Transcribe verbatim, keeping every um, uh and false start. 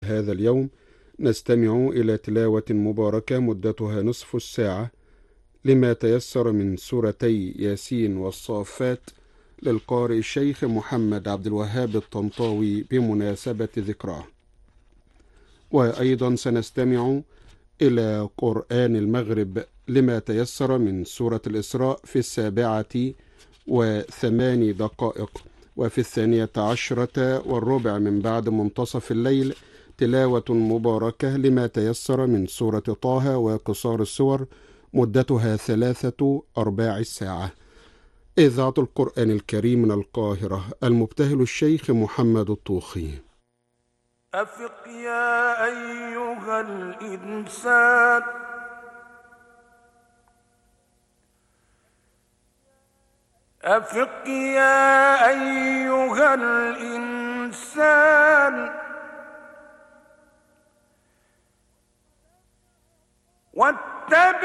هذا اليوم نستمع إلى تلاوة مباركة مدتها نصف الساعة لما تيسر من سورتي ياسين والصافات للقارئ الشيخ محمد عبد الوهاب الطنطاوي بمناسبة ذكراه. وأيضا سنستمع إلى قرآن المغرب لما تيسر من سورة الإسراء في السابعة وثماني دقائق، وفي الثانية عشرة والربع من بعد منتصف الليل تلاوة مباركة لما تيسر من سورة طه وقصار السور مدتها ثلاثة أرباع الساعة. إذاعة القرآن الكريم من القاهرة، المبتهل الشيخ محمد الطوخي. أفق يا أيها الإنسان أفق يا أيها الإنسان واتبع